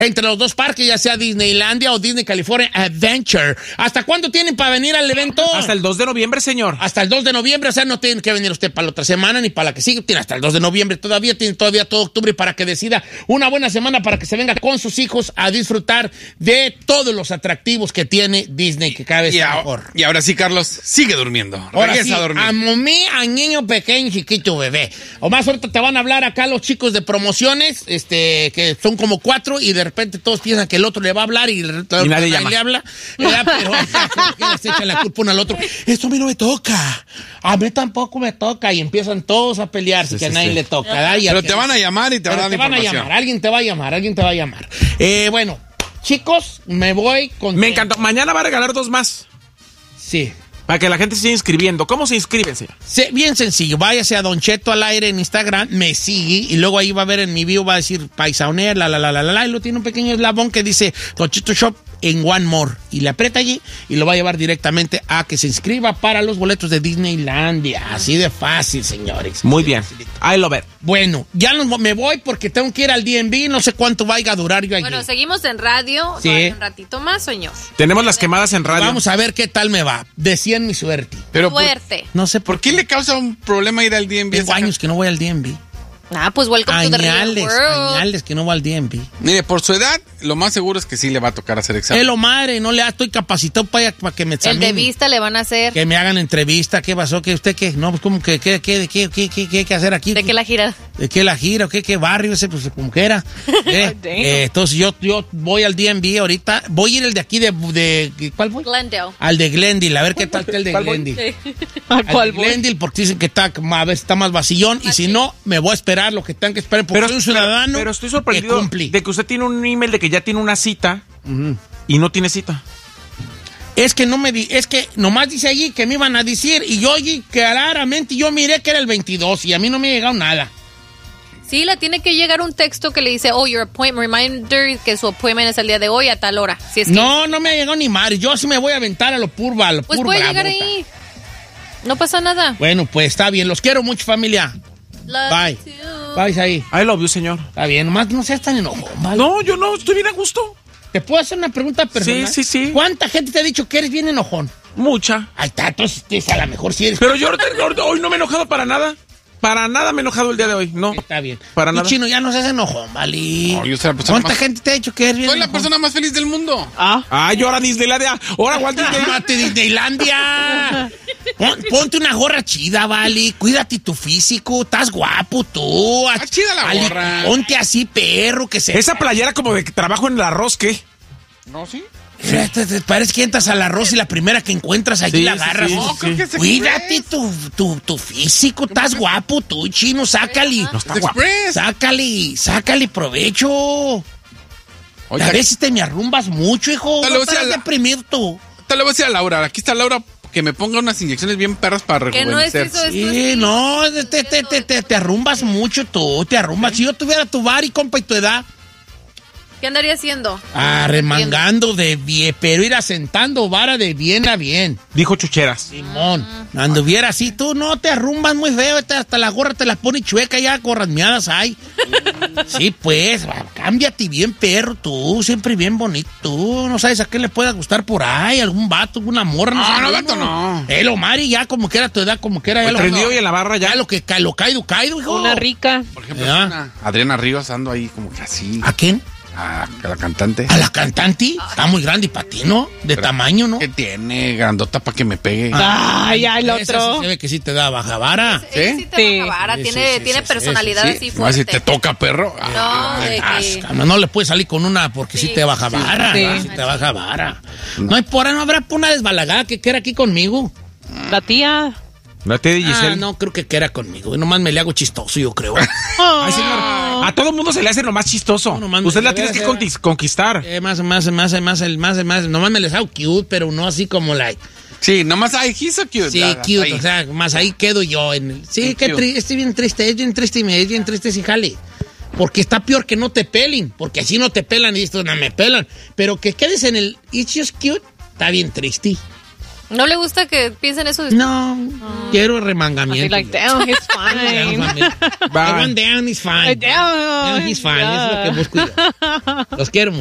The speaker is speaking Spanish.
entre los dos parques, ya sea Disneylandia o Disney California Adventure. ¿Hasta cuándo tienen para venir al evento? Hasta el 2 de noviembre, señor. Hasta el 2 de noviembre, o sea, no tiene que venir usted para la otra semana ni para la que sigue. Tiene hasta el 2 de noviembre, tiene todavía todo octubre para que decida una buena semana para que se venga con sus hijos a disfrutar de todos los atractivos que tiene Disney, que cada vez es mejor. Y ahora sí, Carlos, sigue durmiendo. Ahora Regresa sí, a dormir. a mí, a niño pequeño, chiquito, bebé. O más ahorita te van a hablar acá los chicos de promociones, que son como 4 y de repente todos piensan que el otro le va a hablar y nadie llama. le habla. Pero se echan la culpa uno al otro. Esto a mí no me toca. A mí tampoco me toca. Y empiezan todos a pelearse que a nadie le toca. Pero te van a llamar y te van a dar información. Alguien te va a llamar. Bueno, chicos, me voy con... Me encantó. Mañana va a regalar 2 más. Sí. Para que la gente se siga inscribiendo. ¿Cómo se inscriben, señor? Sí, bien sencillo. Váyase a Don Cheto al aire en Instagram, me sigue y luego ahí va a ver en mi bio, va a decir Paisaoner, y lo tiene un pequeño eslabón que dice Don Cheto Shop en One More. Y le aprieta allí y lo va a llevar directamente a que se inscriba para los boletos de Disneylandia. Así de fácil, señores. Muy bien. I love it. Bueno, ya me voy porque tengo que ir al D&B. No sé cuánto vaya a durar yo allí. Bueno, seguimos en radio. Sí. Un ratito más, señor. Tenemos las quemadas en radio. Vamos a ver qué tal me va. Decían mi suerte. Pero Suerte. No sé ¿por qué le causa un problema ir al D&B? Tengo años que no voy al D&B. Pues welcome to the real world. Añales que no va al D&B. Mire, por su edad, lo más seguro es que sí le va a tocar hacer examen. Madre, no le estoy capacitado para que me examine. El de vista le van a hacer. Que me hagan entrevista, ¿qué pasó? ¿Qué usted qué? No, pues como que qué hay que hacer aquí? ¿De qué la gira? ¿De qué la gira? ¿Qué barrio ese? Pues como que era. Entonces yo voy al D&B ahorita. Voy a ir el de aquí de ¿cuál fue? Glendale. Al de Glendale, a ver qué tal está el de Glendale. ¿Al cuál voy? Glendale, porque dicen que a veces está más vacillón. Y si no, me voy a esperar lo que tengan que esperar porque soy un ciudadano. Pero estoy sorprendido de que usted tiene un email de que ya tiene una cita y no tiene cita. Es que nomás dice allí que me iban a decir y yo allí claramente yo miré que era el 22 y a mí no me ha llegado nada. Sí, le tiene que llegar un texto que le dice, your appointment reminder, que su appointment es el día de hoy a tal hora. Si es que no me ha llegado ni madre. Yo sí me voy a aventar a lo purba. Pues puede llegar ahí. No pasa nada. Bueno, pues está bien. Los quiero mucho, familia. Bye. Bye ahí. I love you, señor. Está bien, nomás no seas tan enojón, ¿vale? No, yo no, estoy bien a gusto. ¿Te puedo hacer una pregunta personal? Sí. ¿Cuánta gente te ha dicho que eres bien enojón? Mucha. Ahí está, entonces a lo mejor sí eres. Pero yo hoy no me he enojado para nada. Para nada me he enojado el día de hoy, no. Está bien. Para nada. Chino, ya no seas enojón, ¿vale? No, yo soy la persona ¿Cuánta gente te ha dicho que eres bien Soy la enojón? persona más feliz del mundo. Yo ahora Disneylandia. Ahora Walt Disney. ¡Mate Disneylandia! Ponte una gorra chida, vale. Cuídate tu físico. Estás guapo tú. Chida la gorra. Ponte así, perro, que se... Esa playera como de trabajo en el arroz, ¿qué? ¿No, sí? Parece que entras al arroz y la primera que encuentras allí la agarras. Cuídate tu físico, estás guapo tú, Chino, sácale. No está guapo. Sácale provecho. Oiga, a veces te me arrumbas mucho, hijo. Tal No vez estás sea deprimido tú. Te lo voy a decir a Laura. Aquí está Laura, que me ponga unas inyecciones bien perras para rejuvenecer. Que no es eso, Sí, no, te arrumbas mucho tú, te arrumbas. Si yo tuviera tu bar y compa y tu edad. ¿Qué andaría haciendo? Remangando de bien, pero ir asentando vara de bien a bien. Dijo Chucheras. Simón, anduviera así, tú no te arrumbas muy feo, hasta la gorra te la pone chueca, ya gorras miadas hay. Sí, pues, cámbiate bien, perro, tú, siempre bien bonito, tú, no sabes a qué le pueda gustar por ahí, algún vato, alguna morra. No, vato, no. Omar, ya como que era tu edad, como que era. El prendido y en la barra ya. Ya lo caído, hijo. Una rica. Por ejemplo, Adriana Rivas ando ahí como que así. ¿A quién? A la cantante. ¿A la cantante? Está muy grande para ti, ¿no? De tamaño, ¿no? Que tiene grandota para que me pegue. El Esa otro. sí se ve que sí te da baja vara. Sí te baja vara, Sí, tiene sí, personalidad así No, fuerte. si te toca, perro. No le puedes salir con una porque sí te baja vara. Sí te baja vara. No habrá una desbalagada que quiera aquí conmigo. La tía. La tía de Giselle. No creo que quiera conmigo. Nomás me le hago chistoso, yo creo. Ay, señor. A todo mundo se le hace lo más chistoso. Usted la tiene que conquistar. Más. Nomás me les hago cute, pero no así como like. Sí, nomás he's so cute. Sí, cute, ahí. O sea, más ahí quedo yo. Sí, qué triste, estoy bien triste, es bien triste, sí, jale. Porque está peor que no te pelen, porque así no te pelan y esto no me pelan. Pero que quedes en el it's just cute, está bien triste. ¿No le gusta que piensen eso? No, quiero remangamiento. Like, damn, he's fine. I want down, he's fine. Down, Down, he's fine. yeah. Es lo que busco yo. Los quiero mucho.